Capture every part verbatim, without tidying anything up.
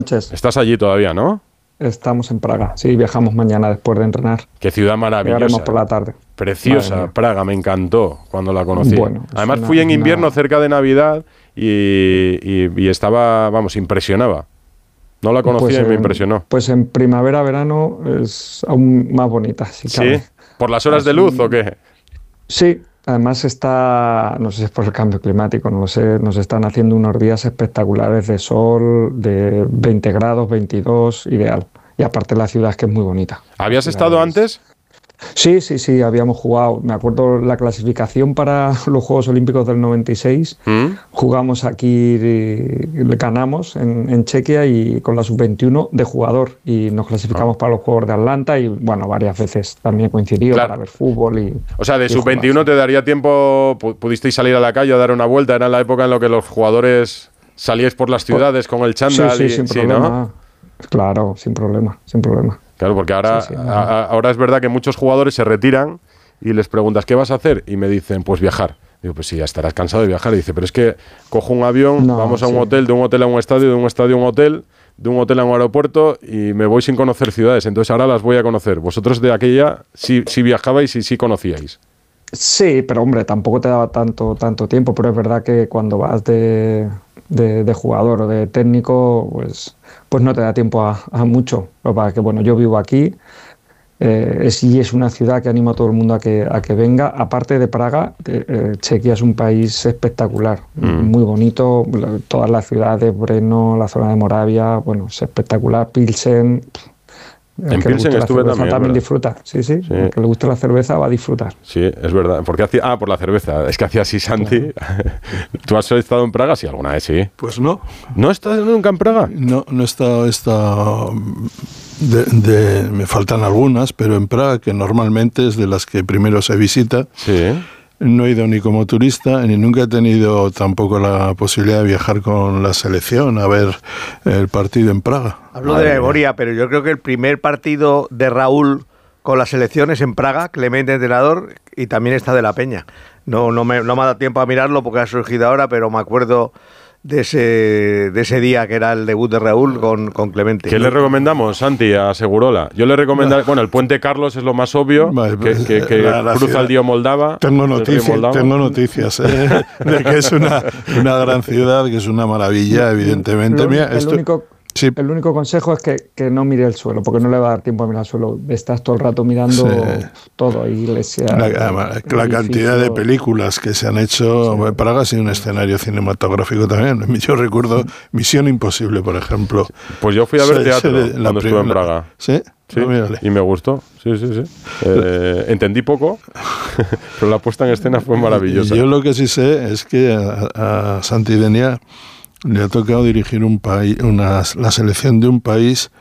noches. Estás allí todavía, ¿no? Estamos en Praga. Sí, viajamos mañana después de entrenar. Qué ciudad maravillosa. Llegaremos por la tarde. Preciosa, Praga, me encantó cuando la conocí. Bueno, Además una, fui en invierno una... cerca de Navidad y, y, y estaba, vamos, impresionaba. No la conocía pues y me en, impresionó. Pues en primavera, verano es aún más bonita. Si ¿Sí? cabe. ¿Por las horas es de luz un... o qué? Sí. Además está, no sé si es por el cambio climático, no lo sé, nos están haciendo unos días espectaculares de sol, de veinte grados, veintidós, ideal. Y aparte la ciudad es que es muy bonita. ¿Habías estado es... antes? Sí, sí, sí, habíamos jugado. Me acuerdo la clasificación para los Juegos Olímpicos del noventa y seis. ¿Mm? Jugamos aquí, le ganamos en, en Chequia y con la sub veintiuno de jugador. Y nos clasificamos ah. para los Juegos de Atlanta y, bueno, varias veces también coincidió claro. para ver fútbol. Y, o sea, de sub veintiuno te daría tiempo, pudisteis salir a la calle a dar una vuelta. Era la época en la que los jugadores salíais por las ciudades con el chándal. Sí, sí, y, sin sí, problema. ¿no? Claro, sin problema, sin problema. Claro, porque ahora, sí, sí, no. a, ahora es verdad que muchos jugadores se retiran y les preguntas, ¿qué vas a hacer? Y me dicen, pues viajar. Digo, pues sí, ya estarás cansado de viajar. Y dice, pero es que cojo un avión, no, vamos a un sí. hotel, de un hotel a un estadio, de un estadio a un hotel, de un hotel a un aeropuerto y me voy sin conocer ciudades. Entonces ahora las voy a conocer. Vosotros de aquella sí, sí viajabais y sí conocíais. Sí, pero hombre, tampoco te daba tanto, tanto tiempo, pero es verdad que cuando vas de, de, de jugador o de técnico, pues, pues no te da tiempo a, a mucho. Lo para que, bueno, yo vivo aquí eh, es, y es una ciudad que animo a todo el mundo a que, a que venga. Aparte de Praga, eh, Chequia es un país espectacular, mm. muy bonito. Todas las ciudades, Brno, la zona de Moravia, bueno, es espectacular. Pilsen... El en que Pilsen le guste estuve la cerveza también, también ¿verdad? disfruta, sí, sí, sí. El que le guste la cerveza va a disfrutar. Sí, es verdad. Porque hacía, ah, por la cerveza. Es que hacía así, Santi. Claro. ¿Tú has estado en Praga? Sí, alguna vez, sí. Pues no. ¿No has estado nunca en Praga? No, no he estado... estado de, de, me faltan algunas, pero en Praga, que normalmente es de las que primero se visita... Sí. No he ido ni como turista, ni nunca he tenido tampoco la posibilidad de viajar con la selección a ver el partido en Praga. Hablo de memoria, pero yo creo que el primer partido de Raúl con la selección es en Praga, Clemente entrenador, y también está de la Peña. No, no, me, no me ha dado tiempo a mirarlo porque ha surgido ahora, pero me acuerdo de ese, de ese día que era el debut de Raúl con, con Clemente. ¿Qué le recomendamos, Santi, a Segurola? Yo le recomendaría, bueno, el Puente Carlos es lo más obvio, vale, que, que, que la, la cruza ciudad. El río Moldava. Tengo noticias, Moldava. tengo noticias eh, de que es una, una gran ciudad, que es una maravilla, evidentemente. Lo, Mira, el esto, único... Sí. El único consejo es que, que no mire el suelo, porque no le va a dar tiempo a mirar el suelo. Estás todo el rato mirando sí. todo, iglesia. La, la, la cantidad de películas que se han hecho. Sí. Praga ha sido un escenario cinematográfico también. Yo recuerdo Misión Imposible, por ejemplo. Pues yo fui a ver se, teatro se, cuando estuve en Praga. ¿Sí? Sí, no, y me gustó. Sí, sí, sí. Eh, entendí poco, pero la puesta en escena fue maravillosa. Yo lo que sí sé es que a, a Santi Denia le ha tocado dirigir un país, una, la selección de un país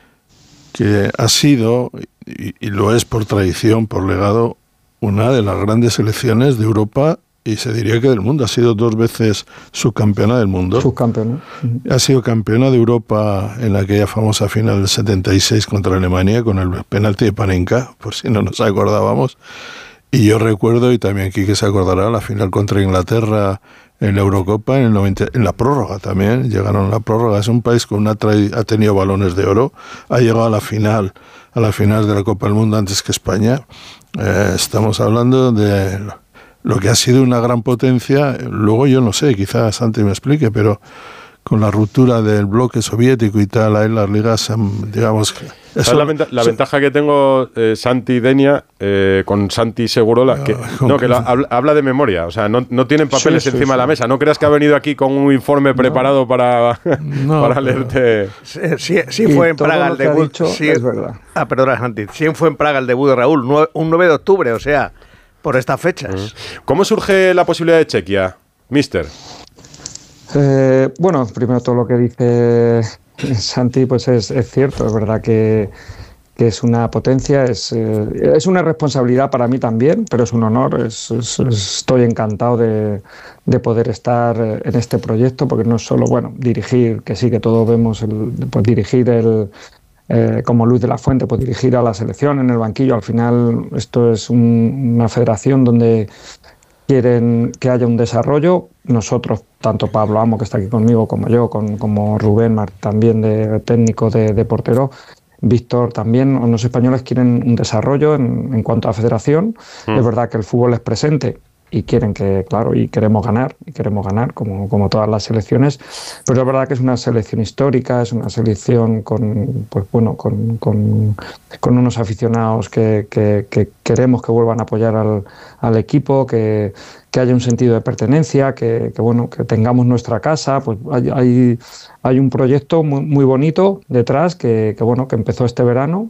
que ha sido, y, y lo es por tradición, por legado, una de las grandes selecciones de Europa y se diría que del mundo. Ha sido dos veces subcampeona del mundo. Subcampeona. Uh-huh. Ha sido campeona de Europa en aquella famosa final del setenta y seis contra Alemania con el penalti de Panenka, por si no nos acordábamos. Y yo recuerdo, y también Quique se acordará, la final contra Inglaterra en la Eurocopa, en el noventa, en la prórroga también, llegaron a la prórroga. Es un país que una tra- ha tenido balones de oro, ha llegado a la final, a la final de la Copa del Mundo antes que España. Eh, estamos hablando de lo que ha sido una gran potencia. Luego yo no sé, quizás Santi me explique, pero con la ruptura del bloque soviético y tal, ahí las ligas, digamos que... Eso, la, venta- la ventaja que tengo, eh, Santi Denia, eh, con Santi Segurola, que, no, que la, habla, habla de memoria, o sea, no, no tienen papeles sí, sí, encima sí. de la mesa. No creas que ha venido aquí con un informe preparado no. para, no, para leerte. Sí, sí, sí fue en Praga el debut. Dicho, sí, es verdad. Ah, perdona, Santi. Sí fue en Praga el debut de Raúl, nueve, un nueve de octubre, o sea, por estas fechas. ¿Cómo surge la posibilidad de Chequia, mister? Eh, bueno, primero todo lo que dice Santi pues es, es cierto, es verdad que, que es una potencia, es, eh, es una responsabilidad para mí también, pero es un honor, es, es, estoy encantado de, de poder estar en este proyecto, porque no es solo, bueno, dirigir, que sí que todos vemos, el, pues dirigir el... Eh, como Luis de la Fuente, pues dirigir a la selección en el banquillo. Al final esto es un, una federación donde quieren que haya un desarrollo. Nosotros, tanto Pablo Amo, que está aquí conmigo, como yo, con, como Rubén Mar, también de técnico de, de portero, Víctor también, los españoles quieren un desarrollo en, en cuanto a federación. Mm. Es verdad que el fútbol es presente y quieren que, claro, y queremos ganar, y queremos ganar como, como todas las selecciones, pero es verdad que es una selección histórica, es una selección con, pues bueno, con, con, con unos aficionados que, que, que queremos que vuelvan a apoyar al, al equipo, que, que haya un sentido de pertenencia, que, que bueno, que tengamos nuestra casa. Pues hay, hay, hay un proyecto muy, muy bonito detrás que, que bueno, que empezó este verano.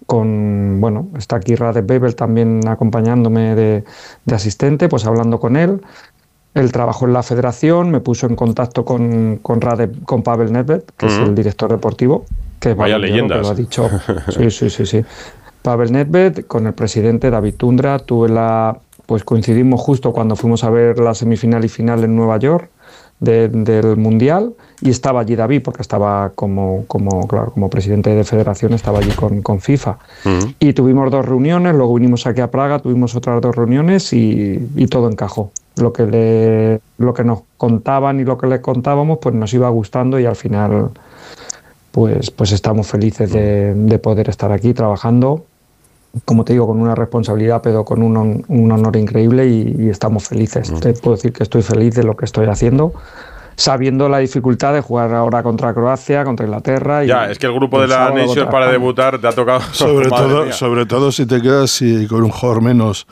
Con, bueno, está aquí Radek Bebel también acompañándome de, de asistente, pues hablando con él. Él trabajó en la federación, me puso en contacto con, con, Radek, con Pavel Nedved, que uh-huh. es el director deportivo. Que Vaya leyendas. Que lo ha dicho. Sí, sí, sí, sí. Pavel Nedved, con el presidente David Tundra, tuve la, pues coincidimos justo cuando fuimos a ver la semifinal y final en Nueva York de, del Mundial, y estaba allí David porque estaba como, como, claro, como presidente de federación, estaba allí con, con FIFA. Uh-huh. Y tuvimos dos reuniones, luego vinimos aquí a Praga, tuvimos otras dos reuniones y, y todo encajó. Lo que, le, lo que nos contaban y lo que le contábamos pues nos iba gustando, y al final pues, pues estamos felices de, de poder estar aquí trabajando, como te digo, con una responsabilidad, pero con un, un honor increíble, y, y estamos felices. Uh-huh. Te puedo decir que estoy feliz de lo que estoy haciendo, sabiendo la dificultad de jugar ahora contra Croacia, contra Inglaterra. Y ya, es que el grupo de la Nation para debutar te ha tocado. Sobre todo, sobre todo si te quedas y con un jugador menos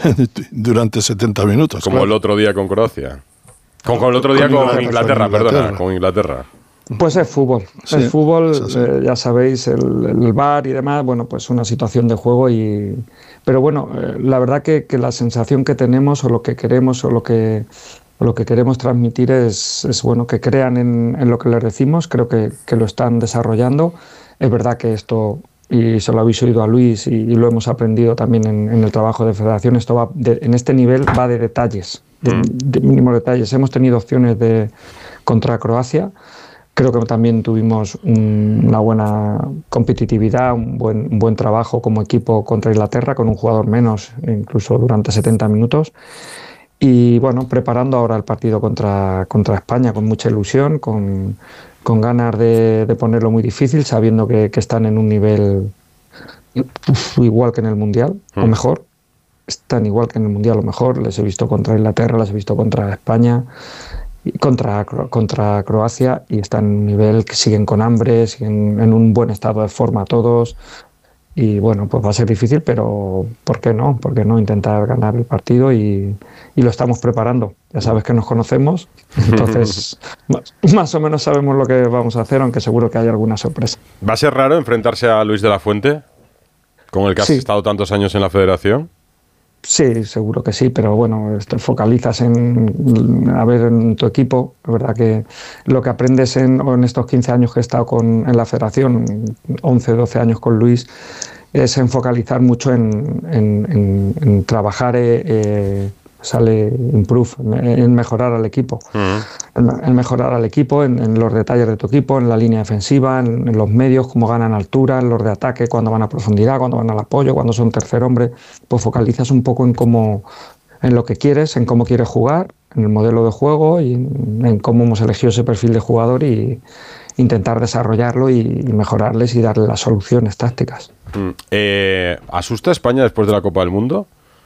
durante setenta minutos. Como claro. el otro día con Croacia. Con, con el otro día con, con, Inglaterra, con Inglaterra, perdona, con Inglaterra. Pues es fútbol, sí, es fútbol, es eh, ya sabéis, el, el V A R y demás, bueno, pues una situación de juego, y pero bueno, eh, la verdad que, que la sensación que tenemos, o lo que queremos, o lo que, o lo que queremos transmitir es, es bueno, que crean en, en lo que les decimos. Creo que, que lo están desarrollando. Es verdad que esto, y se lo habéis oído a Luis, y, y lo hemos aprendido también en, en el trabajo de federación, esto va de, en este nivel va de detalles, de, mm. de mínimos detalles. Hemos tenido opciones de contra Croacia. Creo que también tuvimos un, una buena competitividad, un buen, un buen trabajo como equipo contra Inglaterra, con un jugador menos, incluso durante setenta minutos. Y bueno, preparando ahora el partido contra, contra España con mucha ilusión, con, con ganas de, de ponerlo muy difícil, sabiendo que, que están en un nivel uf, igual que en el Mundial, mm. o mejor. Están igual que en el Mundial, o mejor. Les he visto contra Inglaterra, les he visto contra España, Contra, contra Croacia, y están en un nivel que siguen con hambre, siguen en un buen estado de forma todos, y bueno, pues va a ser difícil, pero ¿por qué no? ¿Por qué no intentar ganar el partido? Y, y lo estamos preparando. Ya sabes que nos conocemos, entonces más o menos sabemos lo que vamos a hacer, aunque seguro que hay alguna sorpresa. ¿Va a ser raro enfrentarse a Luis de la Fuente, con el que has sí. estado tantos años en la federación? Sí, seguro que sí, pero bueno, te focalizas en a ver en tu equipo. La verdad que lo que aprendes en, en estos quince años que he estado con, en la federación, once, doce años con Luis, es en focalizar mucho en, en, en, en trabajar, eh, eh, sale improve, en mejorar al equipo. Uh-huh. en, en mejorar al equipo, en, en los detalles de tu equipo, en la línea defensiva, en, en los medios, cómo ganan altura, en los de ataque, cuando van a profundidad, cuando van al apoyo, cuando son tercer hombre. Pues focalizas un poco en cómo, en lo que quieres, en cómo quieres jugar, en el modelo de juego, y en, en cómo hemos elegido ese perfil de jugador, y intentar desarrollarlo y, y mejorarles y darle las soluciones tácticas. Mm. Eh, ¿Asusta España después de la Copa del Mundo?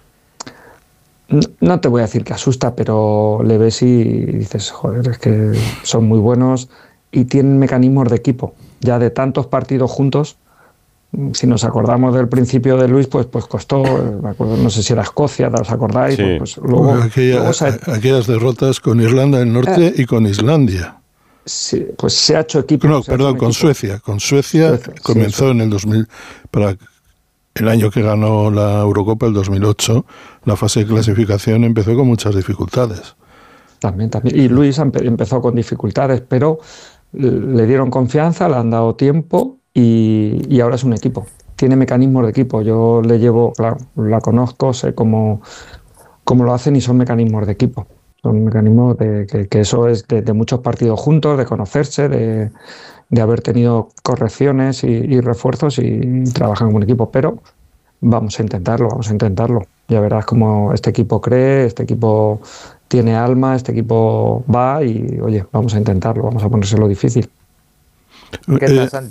No te voy a decir que asusta, pero le ves y dices, joder, es que son muy buenos y tienen mecanismos de equipo. Ya de tantos partidos juntos, si nos acordamos del principio de Luis, pues, pues costó, me acuerdo, no sé si era Escocia, ¿os acordáis? Sí. Pues, pues luego, Aquella, luego se... aquellas derrotas con Irlanda del Norte eh, y con Islandia. Sí, pues se ha hecho equipo. No, perdón, con equipo. Suecia. Con Suecia, Suecia comenzó sí, en el dos mil, para el año que ganó la Eurocopa, el dos mil ocho, la fase de clasificación empezó con muchas dificultades. También, también. Y Luis empezó con dificultades, pero le dieron confianza, le han dado tiempo y, y ahora es un equipo. Tiene mecanismos de equipo. Yo le llevo, claro, la conozco, sé cómo, cómo lo hacen y son mecanismos de equipo. Son mecanismos de que, que eso es de, de muchos partidos juntos, de conocerse, de, de haber tenido correcciones y, y refuerzos y trabajan como un equipo. Pero vamos a intentarlo, vamos a intentarlo. Ya verás cómo este equipo cree, este equipo tiene alma, este equipo va y, oye, vamos a intentarlo, vamos a ponérselo difícil. ¿Qué tal, Santi?